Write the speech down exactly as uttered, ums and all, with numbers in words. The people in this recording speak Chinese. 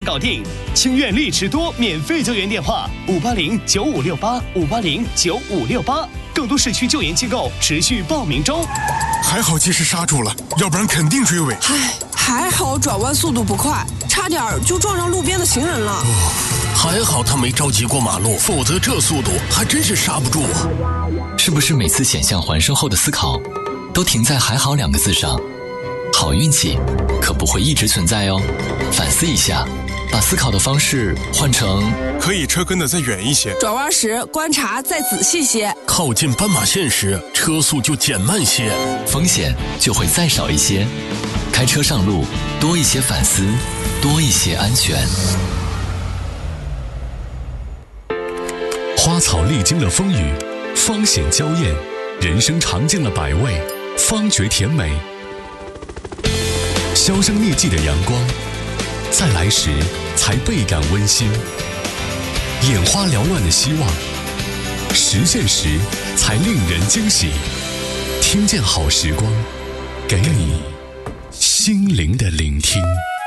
搞定。清苑丽驰多免费救援电话：五八零九五六八五八零九五六八。更多市区救援机构持续报名中。 还好及时刹住了，要不然肯定追尾。 唉，还好转弯速度不快，差点就撞上路边的行人了。 哦，还好他没着急过马路，否则这速度还真是刹不住啊。 是不是每次险象环生后的思考都停在还好两个字上？好运气可不会一直存在哦，反思一下，把思考的方式换成可以车跟得再远一些， 转弯时观察再仔细些， 靠近斑马线时车速就减慢些， 风险就会再少一些。开车上路多一些反思，多一些安全。 花草历经了风雨，方显娇艳；人生尝尽了百味，方觉甜美。销声匿迹的阳光，再来时才倍感温馨；眼花缭乱的希望，实现时才令人惊喜。听见好时光，给你心灵的聆听。